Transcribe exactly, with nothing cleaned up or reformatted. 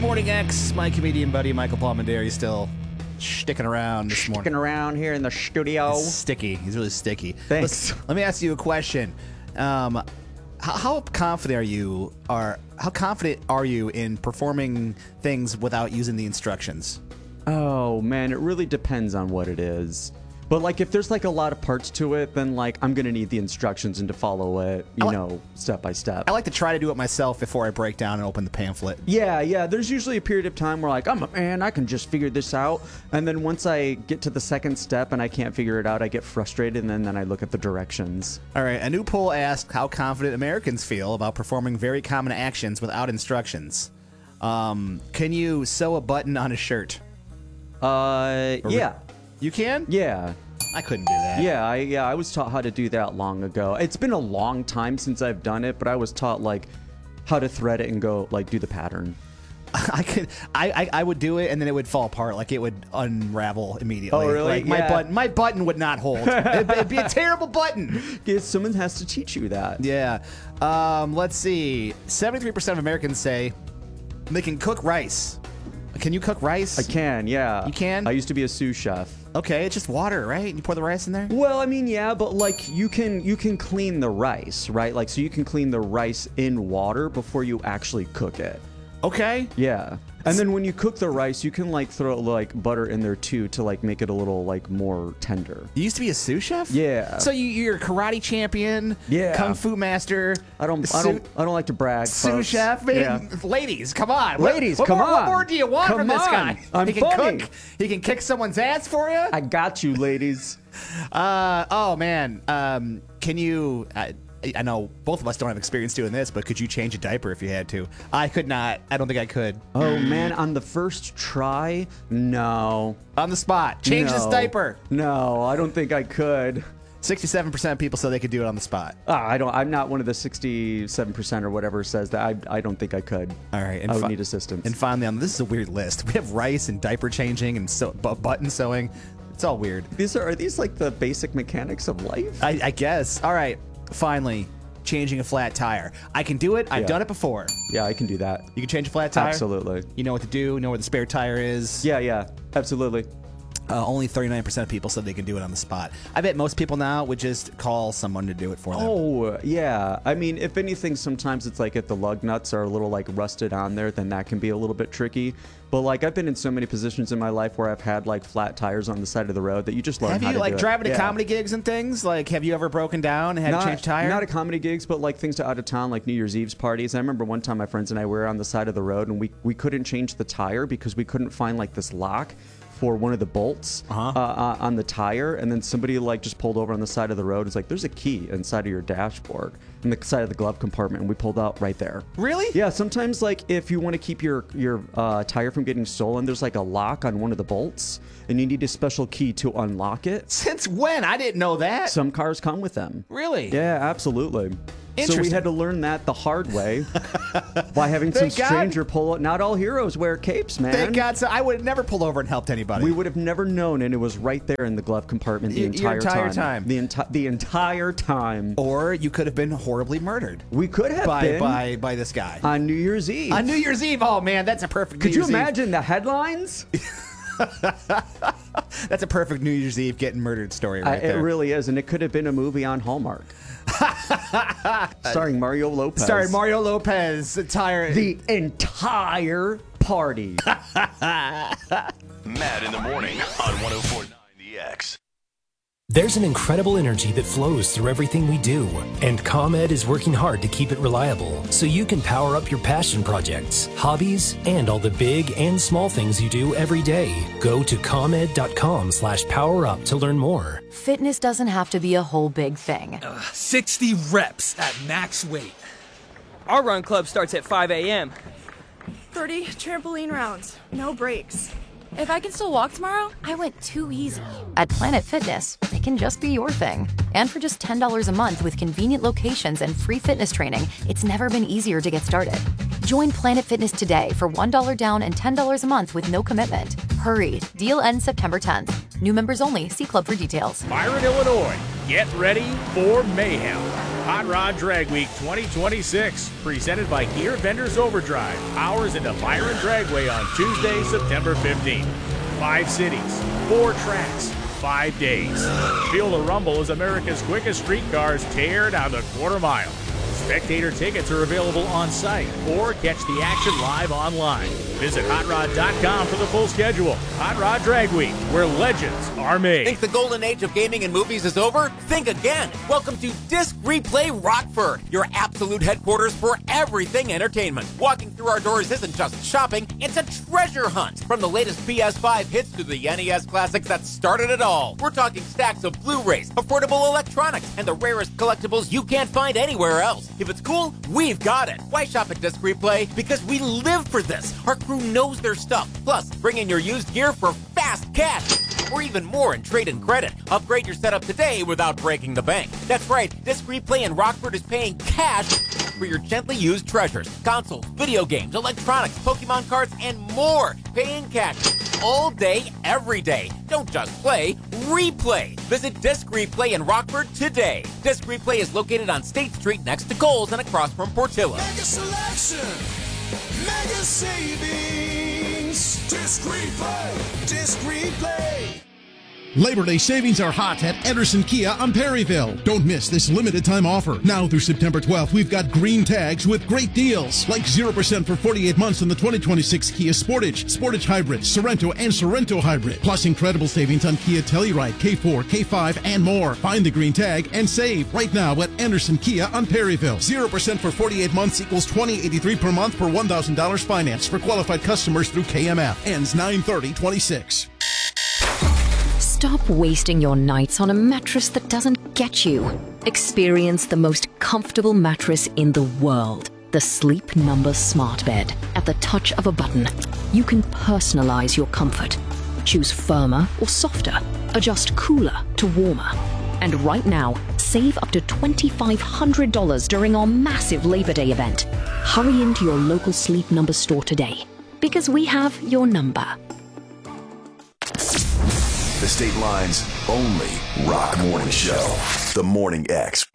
Morning X, my comedian buddy Michael Palmendary still sticking around this morning. Sticking around here in the studio. He's sticky. He's really sticky. Thanks. Let's, let me ask you a question. Um, how, how confident are you? Are how confident are you in performing things without using the instructions? Oh man, it really depends on what it is. But like if there's like a lot of parts to it, then like I'm gonna need the instructions and to follow it, you I like, know, step by step. I like to try to do it myself before I break down and open the pamphlet. Yeah, yeah. There's usually a period of time where like I'm a man, I can just figure this out. And then once I get to the second step and I can't figure it out, I get frustrated and then, then I look at the directions. All right. A new poll asked how confident Americans feel about performing very common actions without instructions. Um, can you sew a button on a shirt? Uh, Or yeah. You can? Yeah. I couldn't do that. Yeah, I, yeah, I was taught how to do that long ago. It's been a long time since I've done it, but I was taught like how to thread it and go like do the pattern. I could, I, I, I would do it, and then it would fall apart. Like it would unravel immediately. Oh, really? Like my Yeah. button, my button would not hold. it'd, it'd be a terrible button. Yes, someone has to teach you that. Yeah. Um, let's see. Seventy-three percent of Americans say they can cook rice. Can you cook rice? I can, yeah. You can? I used to be a sous chef. Okay, it's just water, right? You pour the rice in there? Well, I mean, yeah, but like you can you can clean the rice, right? Like so you can clean the rice in water before you actually cook it. Okay. Yeah. And then when you cook the rice, you can like throw like butter in there too to like make it a little like more tender. You used to be a sous chef? Yeah. So you, you're a karate champion, Yeah. kung fu master. I don't I sous- don't I don't like to brag. Sous folks. chef, man. Yeah. Ladies, come on. What- Ladies, what come more, What on. more do you want Come from this on. guy? I'm he can funny. cook. He can kick someone's ass for you. I got you, ladies. Uh, oh man. Um, can you? I, I know both of us don't have experience doing this, but could you change a diaper if you had to? I could not. I don't think I could. Oh man, on the first try, no. On the spot, change this No. diaper. No, I don't think I could. Sixty-seven percent of people said they could do it on the spot. Ah, I don't. I'm not one of the sixty-seven percent or whatever says that. I. I don't think I could. All right, and I would fi- need assistance. And finally, on this is a weird list. We have rice and diaper changing and so, bu- button sewing. It's all weird. these are are these like the basic mechanics of life? I, I guess. All right. Finally, changing a flat tire. I can do it. I've Yeah. done it before. Yeah, I can do that. You can change a flat tire. Absolutely. You know what to do. Know where the spare tire is. Yeah, yeah, absolutely. Uh, only thirty-nine percent of people said they can do it on the spot. I bet most people now would just call someone to do it for them. Oh, yeah. I mean, if anything, sometimes it's like if the lug nuts are a little like rusted on there, then that can be a little bit tricky. But like I've been in so many positions in my life where I've had like flat tires on the side of the road that you just learn Have how you to like do it. driving to Yeah. comedy gigs and things? Like, have you ever broken down and had not, to change tire? Not at comedy gigs, but like things to out of town, like New Year's Eve's parties. I remember one time my friends and I were on the side of the road and we, we couldn't change the tire because we couldn't find like this lock for one of the bolts Uh-huh. uh, uh, on the tire, and then somebody like just pulled over on the side of the road. It's like there's a key inside of your dashboard in the side of the glove compartment, and we pulled out right there. Really? Yeah. Sometimes like if you want to keep your your uh, tire from getting stolen, there's like a lock on one of the bolts, and you need a special key to unlock it. Since when? I didn't know that. Some cars come with them. Really? Yeah, absolutely. So we Interesting. had to learn that the hard way by having some Thank God. stranger pull. Not all heroes wear capes, man. Thank God. So I would have never pulled over and helped anybody. We would have never known, and it was right there in the glove compartment the Y- your entire, entire time. The entire the entire time. or you could have been horribly murdered We could have by been by by this guy. on New Year's Eve. On New Year's Eve. Oh man, that's a perfect. Could New you Year's Eve. imagine the headlines? That's a perfect New Year's Eve getting murdered story I, right it there. really is, and it could have been a movie on Hallmark, starring Mario Lopez. Starring Mario Lopez. Entire. The entire party. Matt in the morning on one oh four point nine The X. There's an incredible energy that flows through everything we do, and ComEd is working hard to keep it reliable so you can power up your passion projects, hobbies, and all the big and small things you do every day. Go to ComEd.com slash power up to learn more. Fitness doesn't have to be a whole big thing. sixty reps at max weight. Our run club starts at five a.m. thirty trampoline rounds, no breaks. If I can still walk tomorrow, I went too easy. At Planet Fitness, it can just be your thing. And for just ten dollars a month with convenient locations and free fitness training, it's never been easier to get started. Join Planet Fitness today for one dollar down and ten dollars a month with no commitment. Hurry, deal ends September tenth. New members only, see club for details. Byron, Illinois, get ready for mayhem. Hot Rod Drag Week twenty twenty-six, presented by Gear Vendors Overdrive, hours into Byron Dragway on Tuesday, September fifteenth. Five cities, four tracks, five days. Feel the rumble as America's quickest street cars tear down the quarter mile. Spectator tickets are available on site or catch the action live online. Visit hot rod dot com for the full schedule. Hot Rod Drag Week, where legends are made. Think the golden age of gaming and movies is over? Think again. Welcome to Disc Replay Rockford, your absolute headquarters for everything entertainment. Walking through our doors isn't just shopping, it's a treasure hunt. From the latest P S five hits to the N E S classics that started it all. We're talking stacks of Blu-rays, affordable electronics, and the rarest collectibles you can't find anywhere else. If it's cool, we've got it. Why shop at Disc Replay? Because we live for this. Our crew knows their stuff. Plus, bring in your used gear for fast cash. Or even more in trade and credit. Upgrade your setup today without breaking the bank. That's right, Disc Replay in Rockford is paying cash for your gently used treasures. Consoles, video games, electronics, Pokemon cards, and more. Paying cash all day, every day. Don't just play, replay. Visit Disc Replay in Rockford today. Disc Replay is located on State Street next to Kohl's and across from Portillo. Mega selection, mega savings. Disc Replay, Disc Replay. Labor Day savings are hot at Anderson Kia on Perryville. Don't miss this limited time offer. Now through September twelfth, we've got green tags with great deals, like zero percent for forty-eight months on the twenty twenty-six Kia Sportage, Sportage Hybrid, Sorento, and Sorento Hybrid. Plus incredible savings on Kia Telluride, K four, K five, and more. Find the green tag and save right now at Anderson Kia on Perryville. zero percent for forty-eight months equals twenty eighty-three per month per one thousand dollars finance for qualified customers through K M F. Ends nine thirty twenty-six. Stop wasting your nights on a mattress that doesn't get you. Experience the most comfortable mattress in the world. The Sleep Number Smart Bed. At the touch of a button, you can personalize your comfort. Choose firmer or softer. Adjust cooler to warmer. And right now, save up to two thousand five hundred dollars during our massive Labor Day event. Hurry into your local Sleep Number store today, because we have your number. The State Line's only rock morning show, The Morning X.